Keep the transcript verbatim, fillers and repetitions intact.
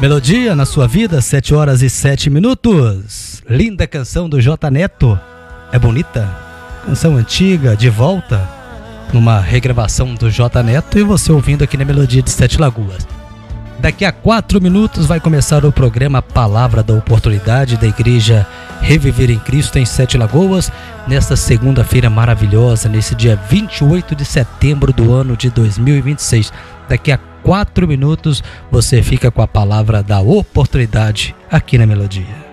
Melodia na sua vida, sete horas e sete minutos. Linda canção do J Neto. É bonita? Canção antiga, de volta, numa regravação do J Neto, e você ouvindo aqui na Melodia de Sete Lagoas. Daqui a quatro minutos vai começar o programa Palavra da Oportunidade da Igreja Reviver em Cristo em Sete Lagoas, nesta segunda-feira maravilhosa, nesse dia vinte e oito de setembro do ano de dois mil e vinte e seis. Daqui a quatro minutos você fica com a Palavra da Oportunidade aqui na Melodia.